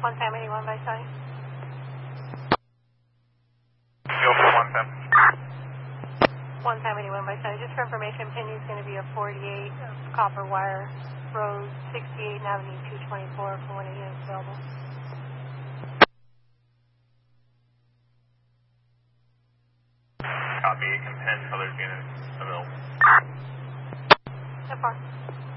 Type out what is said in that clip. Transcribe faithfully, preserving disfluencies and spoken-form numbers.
one time eighty-one by Sunny. Go for one time. one time eighty-one by Sunny. Just for information, Penny is going to be a forty-eight copper wire, road sixty-eight, Avenue two twenty-four for one of the units available. Copy, can ten others units available. So far.